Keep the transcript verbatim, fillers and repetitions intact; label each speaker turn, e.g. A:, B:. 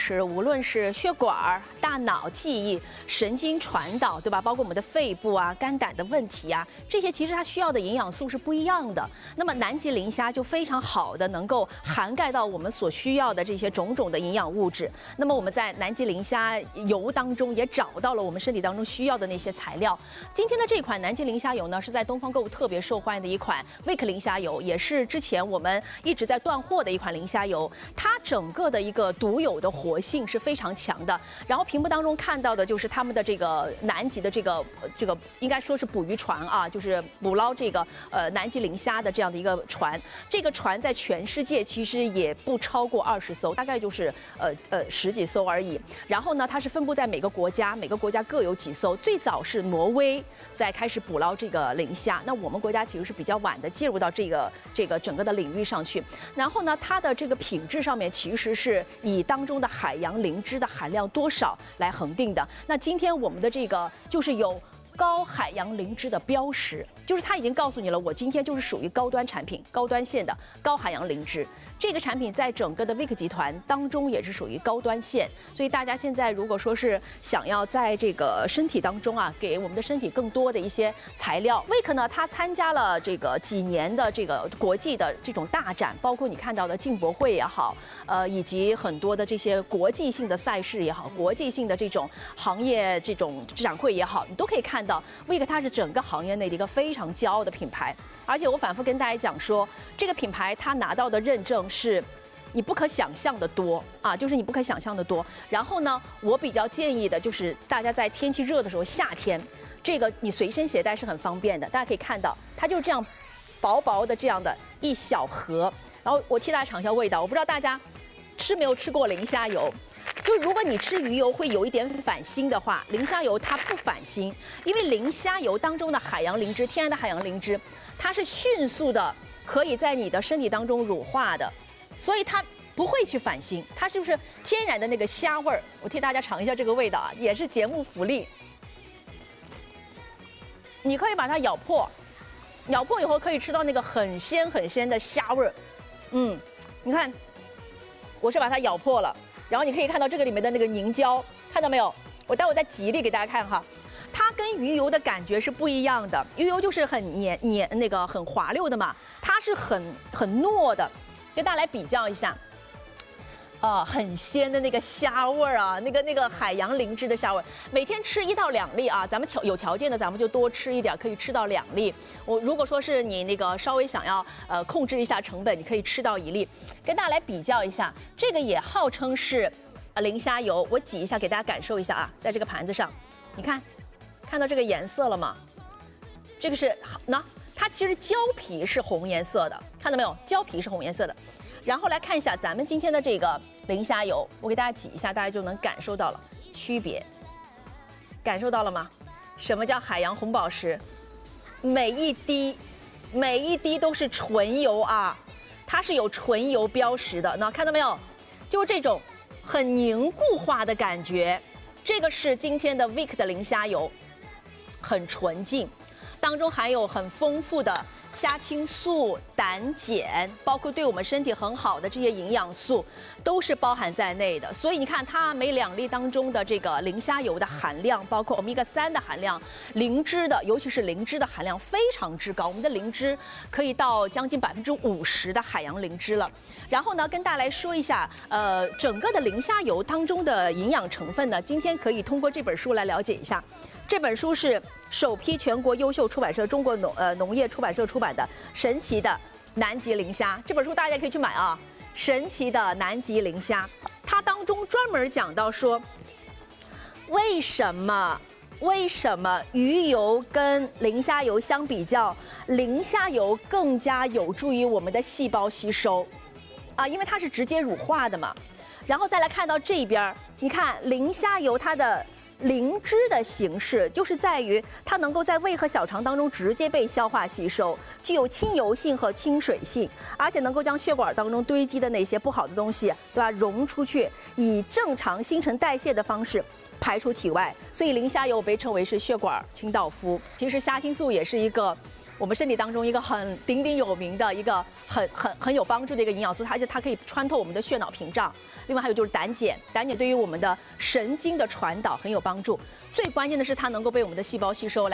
A: 持，无论是血管、大脑、记忆、神经传导，对吧？包括我们的肺部啊、肝胆的问题啊，这些其实它需要的营养素是不一样的。那么南极磷虾就非常好的能够涵盖到我们所需要的这些种种的营养物质。那么我们在南极磷虾油当中也找到了我们身体当中需要的那些材料。今天的这款南极磷虾油呢，是在东方购物特别受欢迎的一款胃克磷虾油，也是之前我们一直在断货的一款磷虾油。它整个的一个独有的活性是非常强的。然后屏幕当中看到的就是他们的这个南极的这个这个应该说是捕鱼船啊，就是捕捞这个呃南极磷虾的这样的一个船。这个船在全世界其实也不超过二十艘，大概就是呃呃十几艘而已。然后呢，它是分布在每个国家，每个国家各有几艘。最早是挪威在开始捕捞这个磷虾，那我们国家其实是比较晚的介入到这个这个整个的领域上去。然后呢，它的这个品质上面其实是以当中的海洋磷脂的含量多少来恒定的。那今天我们的这个就是有高海洋磷脂的标识，就是它已经告诉你了，我今天就是属于高端产品、高端线的高海洋磷脂。这个产品在整个的 Vic 集团当中也是属于高端线，所以大家现在如果说是想要在这个身体当中啊，给我们的身体更多的一些材料 ，Vic 呢，它参加了这个几年的这个国际的这种大展，包括你看到的进博会也好，呃，以及很多的这些国际性的赛事也好，国际性的这种行业这种展会也好，你都可以看到 Vic 它是整个行业内的一个非常骄傲的品牌。而且我反复跟大家讲说，这个品牌它拿到的认证是你不可想象的多啊，就是你不可想象的多。然后呢，我比较建议的就是大家在天气热的时候，夏天这个你随身携带是很方便的。大家可以看到，它就是这样薄薄的这样的一小盒。然后我替大家尝一下味道，我不知道大家吃没有吃过磷虾油。就如果你吃鱼油会有一点反腥的话，磷虾油它不反腥，因为磷虾油当中的海洋磷脂，天然的海洋磷脂，它是迅速的可以在你的身体当中乳化的，所以它不会去反腥，它就是天然的那个虾味儿。我替大家尝一下这个味道啊，也是节目福利。你可以把它咬破，咬破以后可以吃到那个很鲜很鲜的虾味儿。嗯，你看，我是把它咬破了。然后你可以看到这个里面的那个凝胶，看到没有？我待会再挤一粒给大家看哈。它跟鱼油的感觉是不一样的，鱼油就是很黏黏那个很滑溜的嘛，它是很很糯的。跟大家来比较一下，啊，很鲜的那个虾味儿啊，那个那个海洋磷脂的虾味儿。每天吃一到两粒啊，咱们条有条件的咱们就多吃一点，可以吃到两粒。我如果说是你那个稍微想要呃控制一下成本，你可以吃到一粒。跟大家来比较一下，这个也号称是呃磷虾油，我挤一下给大家感受一下啊，在这个盘子上，你看看到这个颜色了吗？这个是那它其实胶皮是红颜色的，看到没有？胶皮是红颜色的。然后来看一下咱们今天的这个磷虾油，我给大家挤一下，大家就能感受到了区别。感受到了吗？什么叫海洋红宝石？每一滴，每一滴都是纯油啊，它是有纯油标识的。那看到没有？就是这种很凝固化的感觉。这个是今天的 Vic 的磷虾油，很纯净，当中含有很丰富的虾青素、胆碱，包括对我们身体很好的这些营养素，都是包含在内的。所以你看，它每两粒当中的这个磷虾油的含量，包括欧米伽三的含量，磷脂的，尤其是磷脂的含量非常之高。我们的磷脂可以到将近百分之五十的海洋磷脂了。然后呢，跟大家来说一下，呃，整个的磷虾油当中的营养成分呢，今天可以通过这本书来了解一下。这本书是首批全国优秀出版社中国农呃农业出版社出版的《神奇的南极磷虾》这本书，大家可以去买啊。神奇的南极磷虾，它当中专门讲到说，为什么为什么鱼油跟磷虾油相比较，磷虾油更加有助于我们的细胞吸收啊，因为它是直接乳化的嘛。然后再来看到这边，你看磷虾油它的磷脂的形式就是在于它能够在胃和小肠当中直接被消化吸收，具有亲油性和亲水性，而且能够将血管当中堆积的那些不好的东西，对吧，溶出去，以正常新陈代谢的方式排出体外。所以磷虾油被称为是血管清道夫。其实虾青素也是一个我们身体当中一个很鼎鼎有名的一个很很很有帮助的一个营养素，它而且它可以穿透我们的血脑屏障。另外还有就是胆碱，胆碱对于我们的神经的传导很有帮助。最关键的是它能够被我们的细胞吸收来。